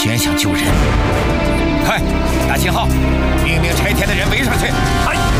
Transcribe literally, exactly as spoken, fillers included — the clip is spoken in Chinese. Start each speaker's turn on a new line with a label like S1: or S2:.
S1: 居然想救人！快，打信号，命令拆迁的人围上去！哎。